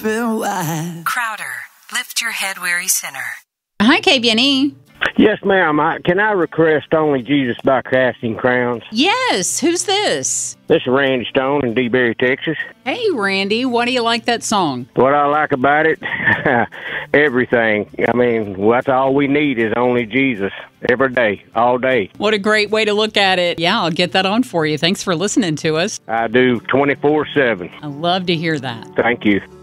open wide. Crowder, lift your head, weary sinner. Hi, KBNE. Yes, ma'am. Can I request Only Jesus by Casting Crowns? Yes, who's this? This is Randy Stone in DeBerry, Texas. Hey, Randy, why do you like that song? What I like about it, everything. I mean, that's all we need is only Jesus every day, all day. What a great way to look at it. Yeah, I'll get that on for you. Thanks for listening to us. I do 24/7. I love to hear that. Thank you.